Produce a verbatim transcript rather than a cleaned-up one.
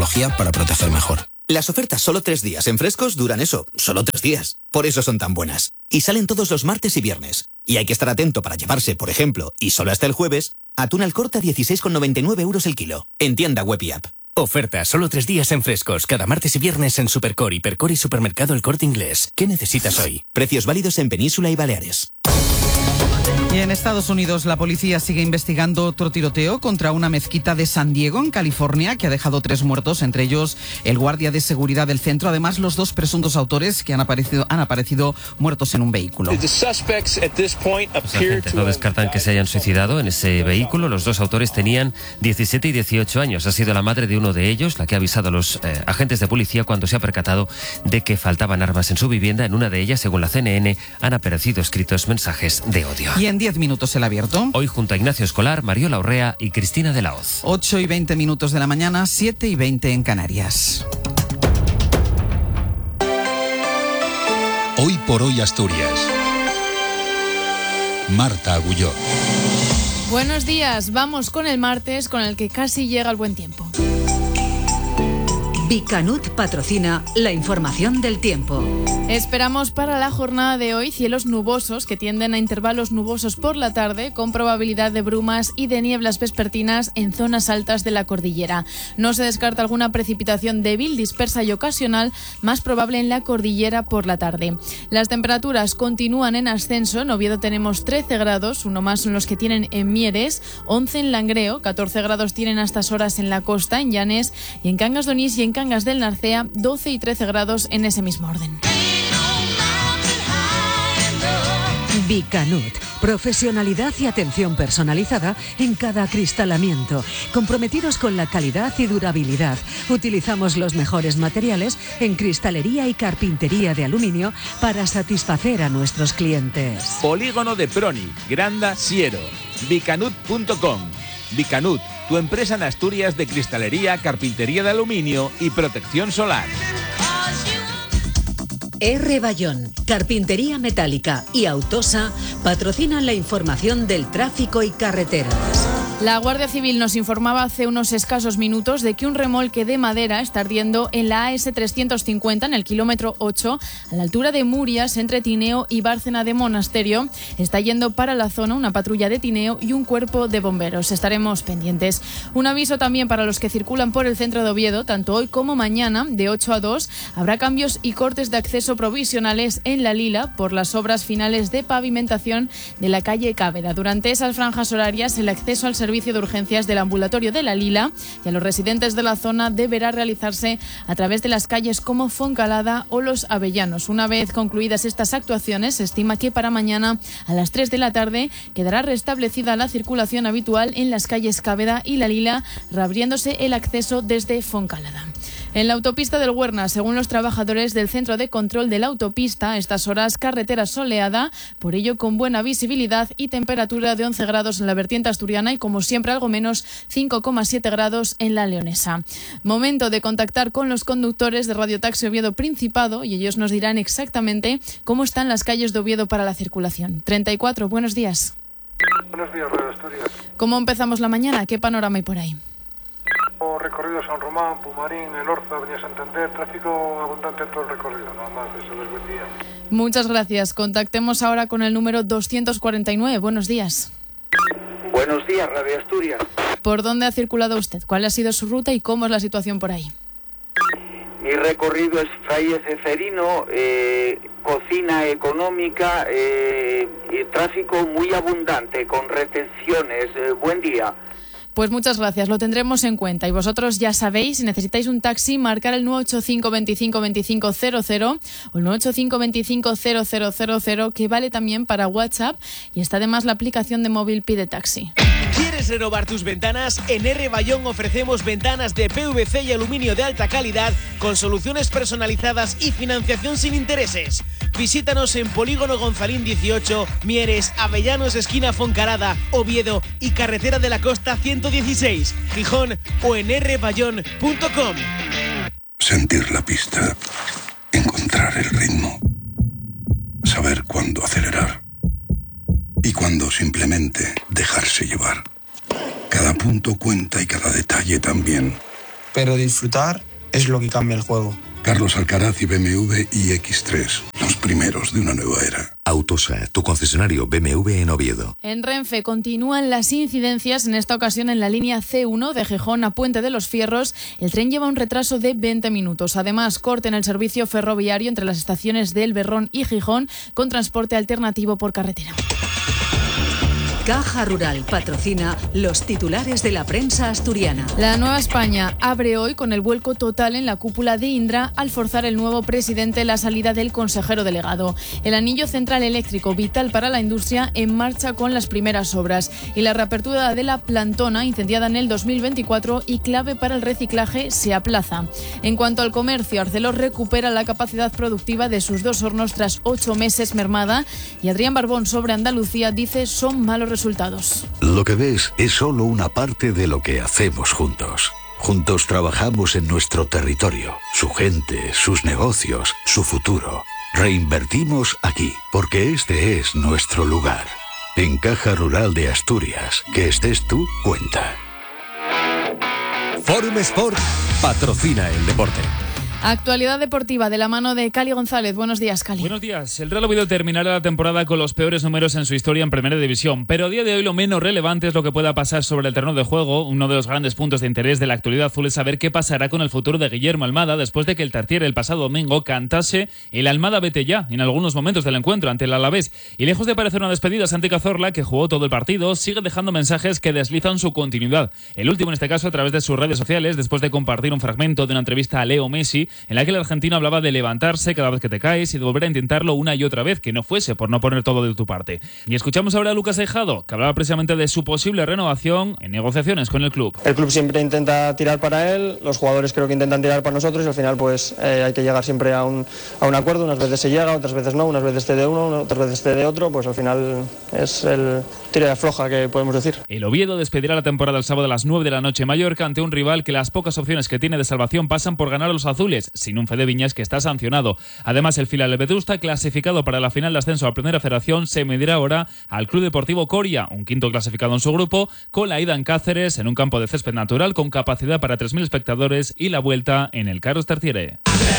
tecnología para proteger mejor. Las ofertas solo tres días en Frescos duran eso, solo tres días. Por eso son tan buenas. Y salen todos los martes y viernes. Y hay que estar atento para llevarse, por ejemplo, y solo hasta el jueves, atún al corte a dieciséis con noventa y nueve euros el kilo. En tienda web y app. Oferta solo tres días en Frescos, cada martes y viernes en Supercore, Hipercore y Supermercado El Corte Inglés. ¿Qué necesitas hoy? Precios válidos en Península y Baleares. Y en Estados Unidos la policía sigue investigando otro tiroteo contra una mezquita de San Diego, en California, que ha dejado tres muertos, entre ellos el guardia de seguridad del centro. Además, los dos presuntos autores que han aparecido, han aparecido muertos en un vehículo. Los agentes no descartan que se hayan suicidado en ese vehículo. Los dos autores tenían diecisiete y dieciocho años. Ha sido la madre de uno de ellos la que ha avisado a los eh, agentes de policía cuando se ha percatado de que faltaban armas en su vivienda. En una de ellas, según la C N N, han aparecido escritos mensajes de odio. Y en diez minutos el abierto. Hoy junto a Ignacio Escolar, Mariola Urrea y Cristina de la Hoz. ocho y veinte minutos de la mañana, siete y veinte en Canarias. Hoy por hoy Asturias. Marta Agulló. Buenos días, vamos con el martes, con el que casi llega el buen tiempo. Bicanut patrocina la información del tiempo. Esperamos para la jornada de hoy cielos nubosos que tienden a intervalos nubosos por la tarde, con probabilidad de brumas y de nieblas vespertinas en zonas altas de la cordillera. No se descarta alguna precipitación débil, dispersa y ocasional, más probable en la cordillera por la tarde. Las temperaturas continúan en ascenso. En Oviedo tenemos trece grados, uno más son los que tienen en Mieres, once en Langreo, catorce grados tienen a estas horas en la costa, en Llanes, y en Cangas de Onís y en Cangas del Narcea, doce y trece grados en ese mismo orden. Bicanut, profesionalidad y atención personalizada en cada acristalamiento, comprometidos con la calidad y durabilidad. Utilizamos los mejores materiales en cristalería y carpintería de aluminio para satisfacer a nuestros clientes. Polígono de Proni, Granda, Siero, bicanut punto com. Bicanut, tu empresa en Asturias de cristalería, carpintería de aluminio y protección solar. R. Bayón, Carpintería Metálica y Autosa patrocinan la información del tráfico y carreteras. La Guardia Civil nos informaba hace unos escasos minutos de que un remolque de madera está ardiendo en la A S trescientos cincuenta, en el kilómetro ocho, a la altura de Murias, entre Tineo y Bárcena de Monasterio. Está yendo para la zona una patrulla de Tineo y un cuerpo de bomberos. Estaremos pendientes. Un aviso también para los que circulan por el centro de Oviedo, tanto hoy como mañana, de ocho a dos, habrá cambios y cortes de acceso provisionales en La Lila por las obras finales de pavimentación de la calle Cáveda. Durante esas franjas horarias, el acceso al servicio servicio de urgencias del ambulatorio de La Lila y a los residentes de la zona deberá realizarse a través de las calles como Foncalada o Los Avellanos. Una vez concluidas estas actuaciones, se estima que para mañana a las tres de la tarde quedará restablecida la circulación habitual en las calles Cáveda y La Lila, reabriéndose el acceso desde Foncalada. En la autopista del Huerna, según los trabajadores del Centro de Control de la Autopista, a estas horas carretera soleada, por ello con buena visibilidad y temperatura de once grados en la vertiente asturiana y, como siempre, algo menos cinco coma siete grados en la leonesa. Momento de contactar con los conductores de Radio Taxi Oviedo Principado y ellos nos dirán exactamente cómo están las calles de Oviedo para la circulación. treinta y cuatro, buenos días. Buenos días, Radio Asturias. ¿Cómo empezamos la mañana? ¿Qué panorama hay por ahí? Recorrido San Román, Pumarín, El Orza, Avenida Santander, tráfico abundante en todo el recorrido, nada más, eso es buen día. Muchas gracias. Contactemos ahora con el número doscientos cuarenta y nueve. Buenos días. Buenos días, Radio Asturias. ¿Por dónde ha circulado usted? ¿Cuál ha sido su ruta y cómo es la situación por ahí? Mi recorrido es Frailes de Cerino, eh, cocina económica eh, y tráfico muy abundante, con retenciones. Eh, buen día. Pues muchas gracias, lo tendremos en cuenta. Y vosotros ya sabéis, si necesitáis un taxi, marcar el nueve ocho cinco, veinticinco, veinticinco, cero cero o el nueve ocho cinco, veinticinco, cero cero cero cero, que vale también para WhatsApp, y está además la aplicación de móvil Pide Taxi. ¿Quieres renovar tus ventanas? En R. Bayón ofrecemos ventanas de P V C y aluminio de alta calidad con soluciones personalizadas y financiación sin intereses. Visítanos en Polígono Gonzalín dieciocho, Mieres, Avellanos, esquina Foncalada, Oviedo y Carretera de la Costa ciento dieciséis, Gijón, o en r bayón punto com. Sentir la pista, encontrar el ritmo, saber cuándo acelerar y cuándo simplemente dejarse llevar. Cada punto cuenta y cada detalle también. pero disfrutar es lo que cambia el juego. Carlos Alcaraz y B M W i X tres, los primeros de una nueva era. Autosa, tu concesionario B M W en Oviedo. En Renfe continúan las incidencias, en esta ocasión en la línea C uno de Gijón a Puente de los Fierros. El tren lleva un retraso de veinte minutos. Además, corte en el servicio ferroviario entre las estaciones de El Berrón y Gijón con transporte alternativo por carretera. Caja Rural patrocina los titulares de la prensa asturiana. La Nueva España abre hoy con el vuelco total en la cúpula de Indra al forzar el nuevo presidente la salida del consejero delegado. El anillo central eléctrico, vital para la industria, en marcha con las primeras obras. Y la reapertura de la plantona, incendiada en el dos mil veinticuatro y clave para el reciclaje, se aplaza. En cuanto al comercio, Arcelor recupera la capacidad productiva de sus dos hornos tras ocho meses mermada. Y Adrián Barbón sobre Andalucía dice son malos resultados. Lo que ves es solo una parte de lo que hacemos juntos. Juntos trabajamos en nuestro territorio, su gente, sus negocios, su futuro. Reinvertimos aquí, porque este es nuestro lugar. En Caja Rural de Asturias, que estés tú, cuenta. Forum Sport patrocina el deporte. Actualidad deportiva de la mano de Cali González. Buenos días, Cali. Buenos días. El Real Oviedo terminará la temporada con los peores números en su historia en Primera División, pero a día de hoy lo menos relevante es lo que pueda pasar sobre el terreno de juego. Uno de los grandes puntos de interés de la actualidad azul es saber qué pasará con el futuro de Guillermo Almada después de que el Tartiere el pasado domingo cantase el Almada vete ya en algunos momentos del encuentro ante el Alavés. Y lejos de parecer una despedida, Santi Cazorla, que jugó todo el partido, sigue dejando mensajes que deslizan su continuidad. El último en este caso a través de sus redes sociales, después de compartir un fragmento de una entrevista a Leo Messi en la que el argentino hablaba de levantarse cada vez que te caes y de volver a intentarlo una y otra vez, que no fuese por no poner todo de tu parte. Y escuchamos ahora a Lucas Aijado, que hablaba precisamente de su posible renovación en negociaciones con el club. El club siempre intenta tirar para él, los jugadores creo que intentan tirar para nosotros y al final pues eh, hay que llegar siempre a un, a un acuerdo. Unas veces se llega, otras veces no, unas veces te de uno, otras veces te de otro, pues al final es el tira de floja que podemos decir. El Oviedo despedirá la temporada el sábado a las nueve de la noche en Mallorca ante un rival que las pocas opciones que tiene de salvación pasan por ganar a los azules, sin un Fede Viñas que está sancionado. Además, el filial Vetusta, clasificado para la final de ascenso a Primera Federación, se medirá ahora al Club Deportivo Coria, un quinto clasificado en su grupo, con la ida en Cáceres en un campo de césped natural con capacidad para tres mil espectadores y la vuelta en el Carlos Tartiere.